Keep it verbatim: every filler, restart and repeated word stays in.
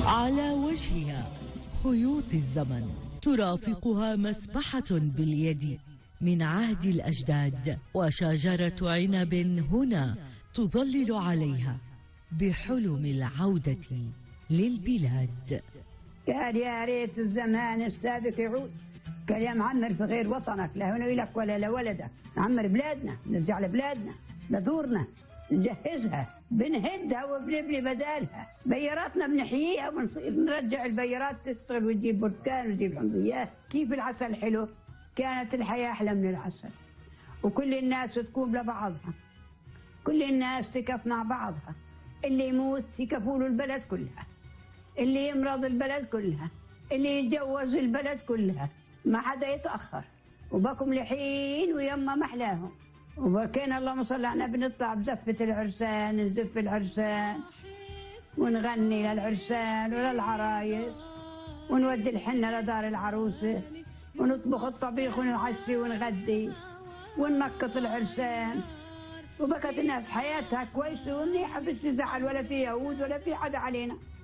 على وجهها خيوط الزمن ترافقها مسبحة باليد من عهد الأجداد، وشجرة عنب هنا تظلل عليها بحلم العودة للبلاد. قال يا ريت الزمان السابق يعود، قال يا معمر في غير وطنك لا هنا لك ولا لولدك، نعمر بلادنا، نرجع لبلادنا لدورنا، نجهزها، بنهدها وبنبني بدالها، بياراتنا بنحييها ونرجع البيارات تشتغل وتجيب برتقال وتجيب حمضيات. كيف العسل حلو، كانت الحياة أحلى من العسل، وكل الناس تكون لبعضها، كل الناس تكف مع بعضها، اللي يموت يكفوا له البلد كلها، اللي يمرض البلد كلها، اللي يتجوز البلد كلها، ما حدا يتأخر. وبكم لحين ويما محلاهم، وبكينا اللهم صل على النبي نطلع بزفة العرسان، نزف العرسان ونغني للعرسان وللعرايس، ونودي الحنة لدار العروسة، ونطبخ الطبيخ ونعشي ونغدي ونمكط العرسان. وبكت الناس حياتها كويسة ومنيحة، فيش زعل ولا في يهود ولا في حدا علينا.